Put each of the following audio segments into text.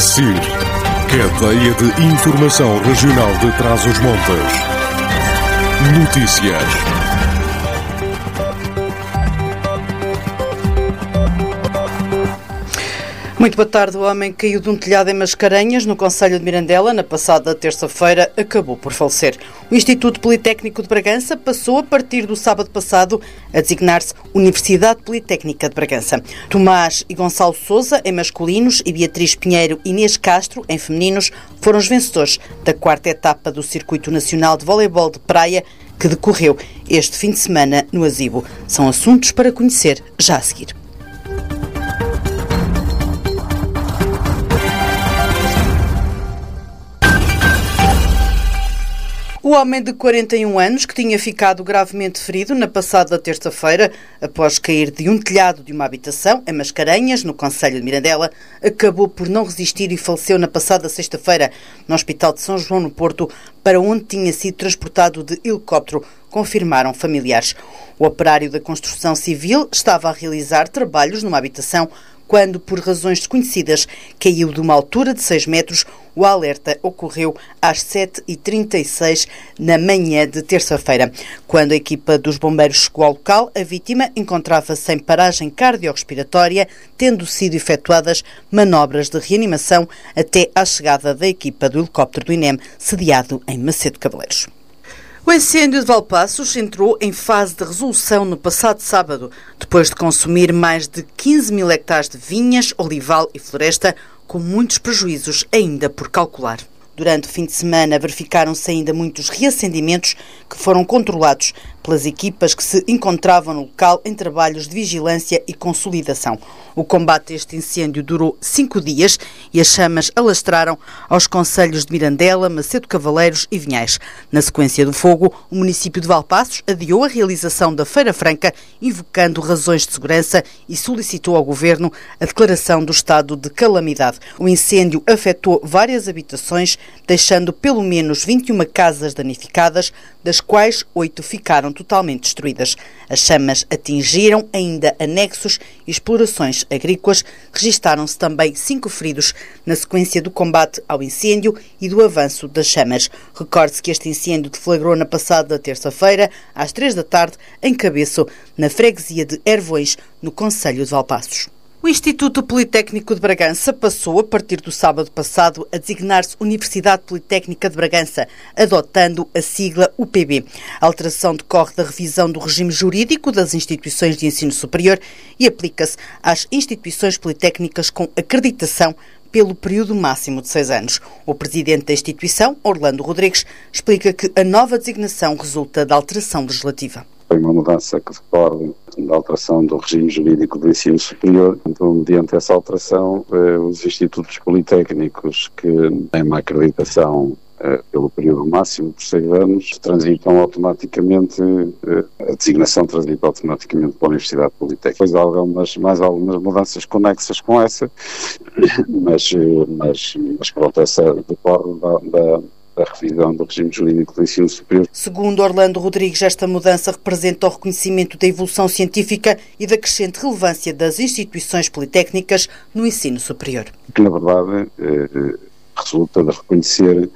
SIR, Cadeia de Informação Regional de Trás-os-Montes. Notícias. Muito boa tarde. O homem que caiu de um telhado em Mascarenhas, no concelho de Mirandela, na passada terça-feira, acabou por falecer. O Instituto Politécnico de Bragança passou, a partir do sábado passado, a designar-se Universidade Politécnica de Bragança. Tomás e Gonçalo Sousa, em masculinos, e Beatriz Pinheiro e Inês Castro, em femininos, foram os vencedores da 4ª etapa do Circuito Nacional de Voleibol de Praia, que decorreu este fim de semana no Azibo. São assuntos para conhecer já a seguir. O homem de 41 anos, que tinha ficado gravemente ferido na passada terça-feira, após cair de um telhado de uma habitação, em Mascarenhas, no concelho de Mirandela, acabou por não resistir e faleceu na passada sexta-feira, no Hospital de São João, no Porto, para onde tinha sido transportado de helicóptero, confirmaram familiares. O operário da construção civil estava a realizar trabalhos numa habitação quando, por razões desconhecidas, caiu de uma altura de 6 metros. O alerta ocorreu às 7h36 na manhã de terça-feira. Quando a equipa dos bombeiros chegou ao local, a vítima encontrava-se em paragem cardiorrespiratória, tendo sido efetuadas manobras de reanimação até à chegada da equipa do helicóptero do INEM, sediado em Macedo Cavaleiros. O incêndio de Valpaços entrou em fase de resolução no passado sábado, depois de consumir mais de 15 mil hectares de vinhas, olival e floresta, com muitos prejuízos ainda por calcular. Durante o fim de semana verificaram-se ainda muitos reacendimentos que foram controlados pelas equipas que se encontravam no local em trabalhos de vigilância e consolidação. O combate a este incêndio durou 5 dias e as chamas alastraram aos concelhos de Mirandela, Macedo Cavaleiros e Vinhais. Na sequência do fogo, o município de Valpaços adiou a realização da Feira Franca, invocando razões de segurança, e solicitou ao Governo a declaração do estado de calamidade. O incêndio afetou várias habitações, deixando pelo menos 21 casas danificadas, das quais 8 ficaram totalmente destruídas. As chamas atingiram ainda anexos e explorações agrícolas. Registaram-se também 5 feridos na sequência do combate ao incêndio e do avanço das chamas. Recorde-se que este incêndio deflagrou na passada terça-feira, às 3 da tarde, em Cabeço, na freguesia de Ervões, no concelho de Valpaços. O Instituto Politécnico de Bragança passou, a partir do sábado passado, a designar-se Universidade Politécnica de Bragança, adotando a sigla UPB. A alteração decorre da revisão do regime jurídico das instituições de ensino superior e aplica-se às instituições politécnicas com acreditação pelo período máximo de 6 anos. O presidente da instituição, Orlando Rodrigues, explica que a nova designação resulta da alteração legislativa. Foi uma mudança que decorre da alteração do regime jurídico do ensino superior. Então, mediante essa alteração, os institutos politécnicos que têm uma acreditação pelo período máximo de 6 anos, transitam automaticamente, a designação transita automaticamente para a Universidade Politécnica. Depois há mais algumas mudanças conexas com essa, mas pronto, essa decorre da revisão do regime jurídico do ensino superior. Segundo Orlando Rodrigues, esta mudança representa o reconhecimento da evolução científica e da crescente relevância das instituições politécnicas no ensino superior. Que, na verdade, resulta de reconhecer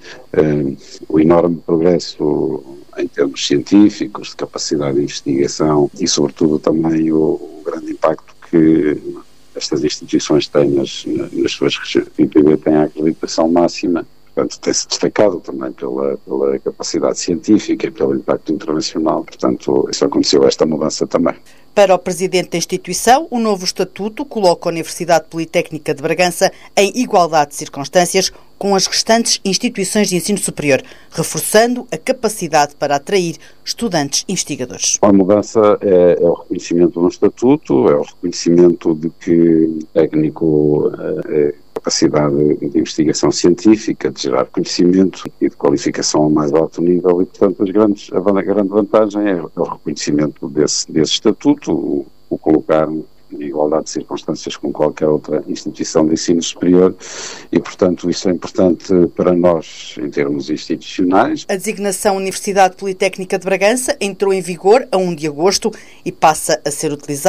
o enorme progresso em termos científicos, de capacidade de investigação e, sobretudo, também o grande impacto que estas instituições têm nas suas regiões. O IPB tem a acreditação máxima. Portanto, tem-se destacado também pela capacidade científica e pelo impacto internacional. Portanto, isso aconteceu, esta mudança também. Para o presidente da instituição, o novo estatuto coloca a Universidade Politécnica de Bragança em igualdade de circunstâncias com as restantes instituições de ensino superior, reforçando a capacidade para atrair estudantes investigadores. A mudança é o reconhecimento do estatuto, é o reconhecimento de que técnico capacidade de investigação científica, de gerar conhecimento e de qualificação ao mais alto nível, e, portanto, a grande vantagem é o reconhecimento desse estatuto, o colocar em igualdade de circunstâncias com qualquer outra instituição de ensino superior e, portanto, isso é importante para nós em termos institucionais. A designação Universidade Politécnica de Bragança entrou em vigor a 1 de agosto e passa a ser utilizada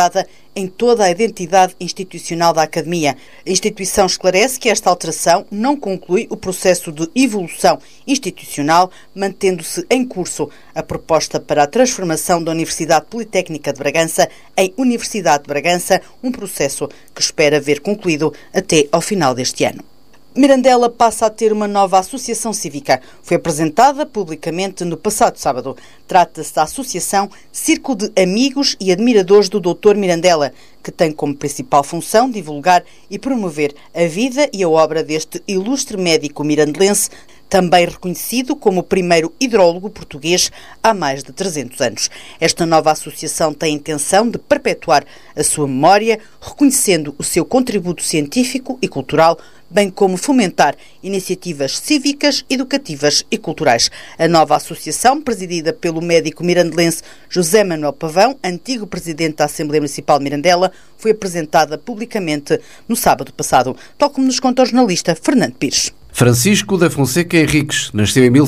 em toda a identidade institucional da Academia. A instituição esclarece que esta alteração não conclui o processo de evolução institucional, mantendo-se em curso a proposta para a transformação da Universidade Politécnica de Bragança em Universidade de Bragança, um processo que espera ver concluído até ao final deste ano. Mirandela passa a ter uma nova associação cívica. Foi apresentada publicamente no passado sábado. Trata-se da Associação Círculo de Amigos e Admiradores do Dr. Mirandela, que tem como principal função divulgar e promover a vida e a obra deste ilustre médico mirandelense, também reconhecido como o primeiro hidrólogo português há mais de 300 anos. Esta nova associação tem a intenção de perpetuar a sua memória, reconhecendo o seu contributo científico e cultural, bem como fomentar iniciativas cívicas, educativas e culturais. A nova associação, presidida pelo médico mirandelense José Manuel Pavão, antigo presidente da Assembleia Municipal de Mirandela, foi apresentada publicamente no sábado passado, tal como nos conta o jornalista Fernando Pires. Francisco da Fonseca Henriques nasceu em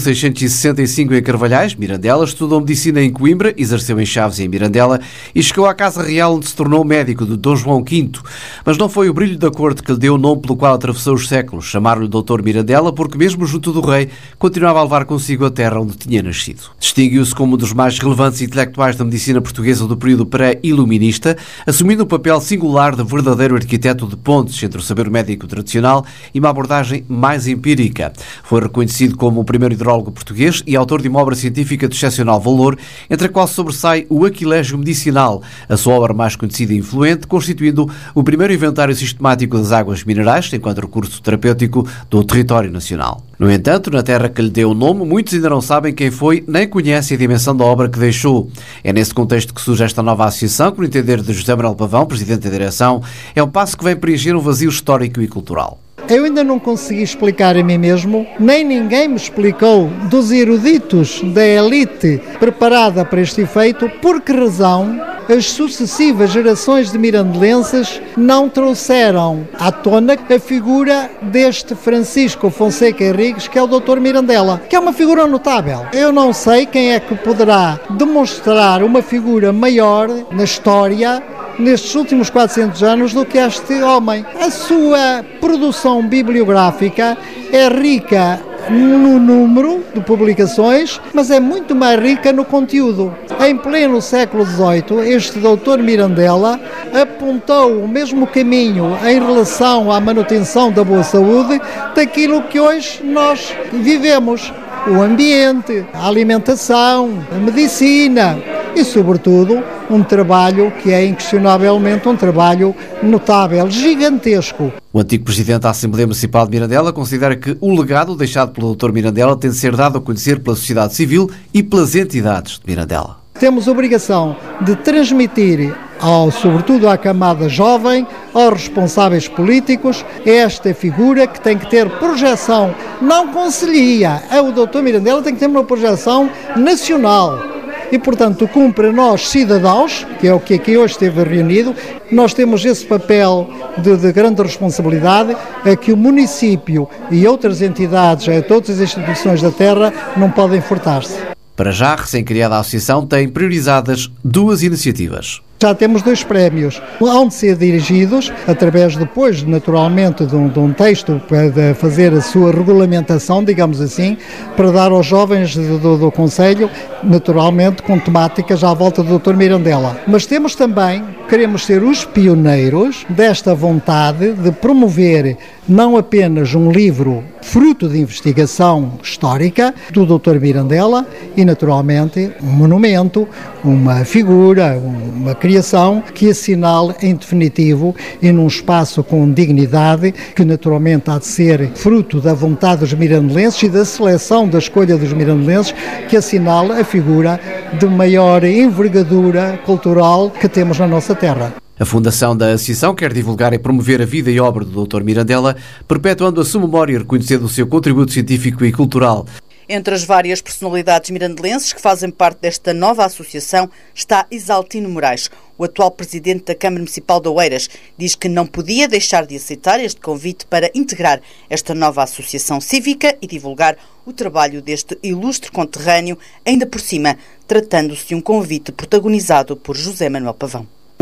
1665 em Carvalhais, Mirandela, estudou medicina em Coimbra, exerceu em Chaves e em Mirandela e chegou à Casa Real, onde se tornou médico de Dom João V. Mas não foi o brilho da corte que lhe deu o nome pelo qual atravessou os séculos, chamaram-lhe Dr. Mirandela, porque mesmo junto do rei continuava a levar consigo a terra onde tinha nascido. Distinguiu-se como um dos mais relevantes intelectuais da medicina portuguesa do período pré-iluminista, assumindo um papel singular de verdadeiro arquiteto de pontes entre o saber médico tradicional e uma abordagem mais empírica. Foi reconhecido como o primeiro hidrólogo português e autor de uma obra científica de excepcional valor, entre a qual sobressai o Aquilégio Medicinal, a sua obra mais conhecida e influente, constituindo o primeiro inventário sistemático das águas minerais, enquanto recurso terapêutico do território nacional. No entanto, na terra que lhe deu o nome, muitos ainda não sabem quem foi, nem conhecem a dimensão da obra que deixou. É nesse contexto que surge esta nova associação, que, no entender de José Manuel Pavão, presidente da direção, é um passo que vem preencher um vazio histórico e cultural. Eu ainda não consegui explicar a mim mesmo, nem ninguém me explicou, dos eruditos da elite preparada para este efeito, por que razão as sucessivas gerações de mirandelenses não trouxeram à tona a figura deste Francisco Fonseca Henriques, que é o Dr. Mirandela, que é uma figura notável. Eu não sei quem é que poderá demonstrar uma figura maior na história nestes últimos 400 anos do que este homem. A sua produção bibliográfica é rica no número de publicações, mas é muito mais rica no conteúdo. Em pleno século XVIII, este Dr. Mirandela apontou o mesmo caminho em relação à manutenção da boa saúde daquilo que hoje nós vivemos. O ambiente, a alimentação, a medicina e, sobretudo, um trabalho que é inquestionavelmente um trabalho notável, gigantesco. O antigo presidente da Assembleia Municipal de Mirandela considera que o legado deixado pelo Dr. Mirandela tem de ser dado a conhecer pela sociedade civil e pelas entidades de Mirandela. Temos a obrigação de transmitir, sobretudo à camada jovem, aos responsáveis políticos, esta figura que tem que ter projeção, não conselhia. O Dr. Mirandela tem que ter uma projeção nacional. E, portanto, cumpre a nós, cidadãos, que é o que aqui hoje esteve reunido, nós temos esse papel de grande responsabilidade, a que o município e outras entidades, outras instituições da terra, não podem furtar-se. Para já, a recém-criada associação tem priorizadas duas iniciativas. Já temos 2 prémios, hão de ser dirigidos, através depois, naturalmente, de um texto para fazer a sua regulamentação, digamos assim, para dar aos jovens do Conselho, naturalmente, com temáticas à volta do Dr. Mirandela. Mas temos também, queremos ser os pioneiros desta vontade de promover não apenas um livro fruto de investigação histórica do Dr. Mirandela e, naturalmente, um monumento, uma figura, uma criação que assinale em definitivo e num espaço com dignidade, que naturalmente há de ser fruto da vontade dos mirandelenses e da seleção da escolha dos mirandelenses, que assinale a figura de maior envergadura cultural que temos na nossa terra. A Fundação da Associação quer divulgar e promover a vida e obra do Dr. Mirandela, perpetuando a sua memória e reconhecendo o seu contributo científico e cultural. Entre as várias personalidades mirandelenses que fazem parte desta nova associação está Isaltino Moraes. O atual presidente da Câmara Municipal de Oeiras diz que não podia deixar de aceitar este convite para integrar esta nova associação cívica e divulgar o trabalho deste ilustre conterrâneo, ainda por cima, tratando-se de um convite protagonizado por José Manuel Pavão.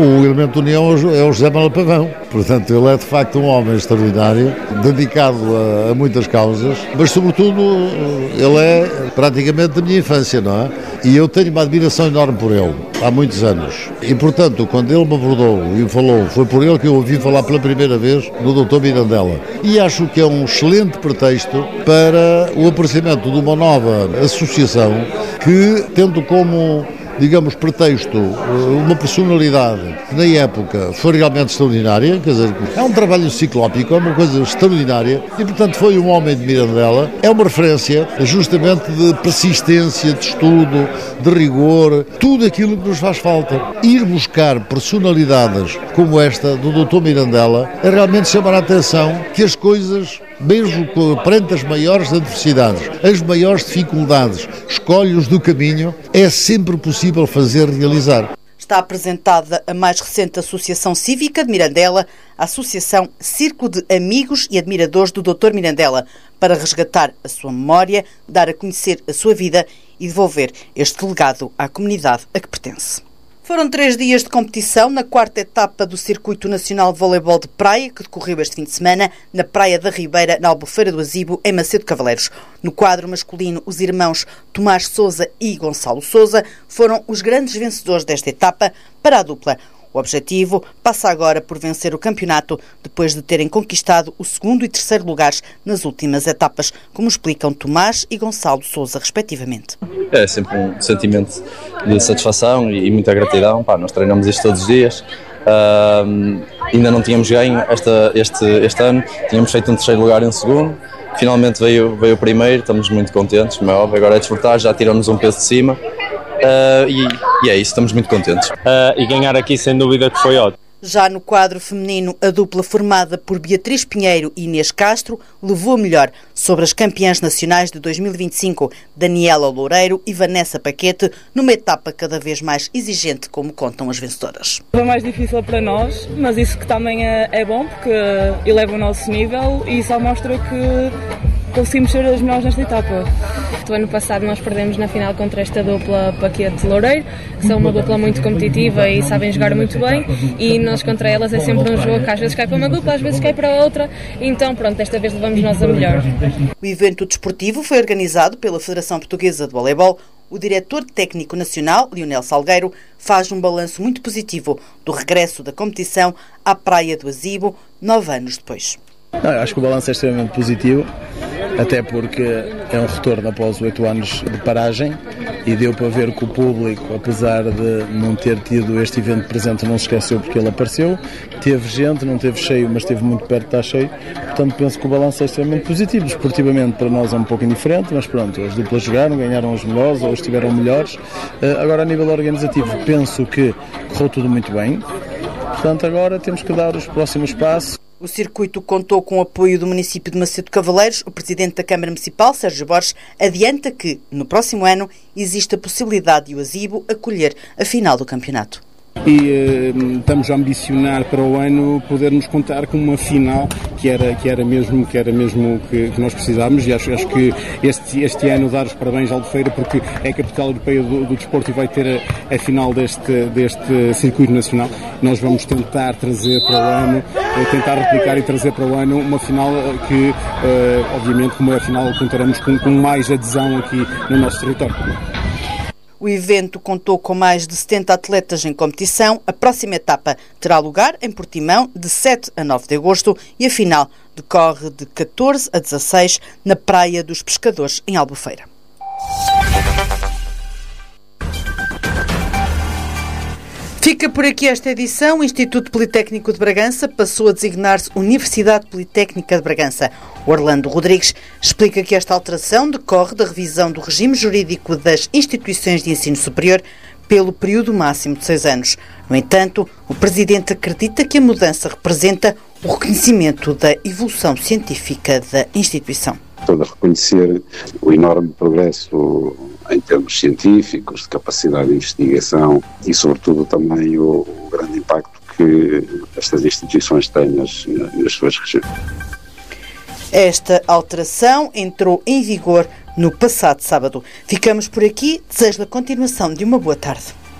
O elemento de união é o José Manuel Pavão. Portanto, ele é de facto um homem extraordinário, dedicado a muitas causas, mas sobretudo ele é praticamente da minha infância, não é? E eu tenho uma admiração enorme por ele, há muitos anos. E portanto, quando ele me abordou e falou, foi por ele que eu ouvi falar pela primeira vez no Dr. Mirandela. E acho que é um excelente pretexto para o aparecimento de uma nova associação que, tendo como, digamos, pretexto uma personalidade que na época foi realmente extraordinária, quer dizer, é um trabalho ciclópico, é uma coisa extraordinária e, portanto, foi um homem de Mirandela, é uma referência justamente de persistência, de estudo, de rigor, tudo aquilo que nos faz falta. Ir buscar personalidades como esta do Dr. Mirandela é realmente chamar a atenção que as coisas, mesmo perante as maiores adversidades, as maiores dificuldades, escolhos do caminho, é sempre possível fazer realizar. Está apresentada a mais recente Associação Cívica de Mirandela, a Associação Círculo de Amigos e Admiradores do Dr. Mirandela, para resgatar a sua memória, dar a conhecer a sua vida e devolver este legado à comunidade a que pertence. Foram 3 dias de competição na 4ª etapa do Circuito Nacional de Voleibol de Praia, que decorreu este fim de semana na Praia da Ribeira, na Albufeira do Azibo, em Macedo Cavaleiros. No quadro masculino, os irmãos Tomás Sousa e Gonçalo Sousa foram os grandes vencedores desta etapa. Para a dupla, o objetivo passa agora por vencer o campeonato, depois de terem conquistado o 2º e 3º lugares nas últimas etapas, como explicam Tomás e Gonçalo Sousa, respectivamente. É sempre um sentimento de satisfação e muita gratidão. Nós treinamos isto todos os dias. Ainda não tínhamos ganho este ano, tínhamos feito um 3º lugar e um 2º. Finalmente veio o primeiro, estamos muito contentes, como é óbvio. Agora é desfrutar, já tiramos um peso de cima. E é isso, estamos muito contentes. E ganhar aqui sem dúvida que foi ótimo. Já no quadro feminino, a dupla formada por Beatriz Pinheiro e Inês Castro levou a melhor sobre as campeãs nacionais de 2025, Daniela Loureiro e Vanessa Paquete, numa etapa cada vez mais exigente, como contam as vencedoras. Foi mais difícil para nós, mas isso que também é bom, porque eleva o nosso nível e só mostra que conseguimos ser as melhores nesta etapa. O ano passado nós perdemos na final contra esta dupla Paquete-Loureiro, que são uma dupla muito competitiva e sabem jogar muito bem, e nós contra elas é sempre um jogo que às vezes cai para uma dupla, às vezes cai para a outra, então pronto, desta vez levamos nós a melhor. O evento desportivo foi organizado pela Federação Portuguesa de Voleibol. O diretor técnico nacional, Lionel Salgueiro, faz um balanço muito positivo do regresso da competição à Praia do Azibo, 9 anos depois. Acho que o balanço é extremamente positivo, até porque é um retorno após 8 anos de paragem e deu para ver que o público, apesar de não ter tido este evento presente, não se esqueceu porque ele apareceu. Teve gente, não teve cheio, mas esteve muito perto de estar cheio. Portanto, penso que o balanço é extremamente positivo. Esportivamente, para nós é um pouco indiferente, mas pronto, as duplas jogaram, ganharam os melhores ou estiveram melhores. Agora, a nível organizativo, penso que correu tudo muito bem. Portanto, agora temos que dar os próximos passos. O circuito contou com o apoio do município de Macedo Cavaleiros. O presidente da Câmara Municipal, Sérgio Borges, adianta que, no próximo ano, existe a possibilidade de o Azibo acolher a final do campeonato. E estamos a ambicionar para o ano podermos contar com uma final que era mesmo que nós precisávamos, e acho que este ano dar os parabéns à Albufeira, porque é a capital europeia do desporto e vai ter a final deste circuito nacional. Nós vamos tentar trazer para o ano, tentar replicar e trazer para o ano uma final que, obviamente, como é a final, contaremos com mais adesão aqui no nosso território. O evento contou com mais de 70 atletas em competição. A próxima etapa terá lugar em Portimão, de 7 a 9 de agosto, e a final decorre de 14 a 16 na Praia dos Pescadores, em Albufeira. Fica por aqui esta edição. O Instituto Politécnico de Bragança passou a designar-se Universidade Politécnica de Bragança. Orlando Rodrigues explica que esta alteração decorre da revisão do regime jurídico das instituições de ensino superior pelo período máximo de 6 anos. No entanto, o presidente acredita que a mudança representa o reconhecimento da evolução científica da instituição. Estou a reconhecer o enorme progresso em termos científicos, de capacidade de investigação e, sobretudo, também o grande impacto que estas instituições têm nas suas regiões. Esta alteração entrou em vigor no passado sábado. Ficamos por aqui. Desejo a continuação de uma boa tarde.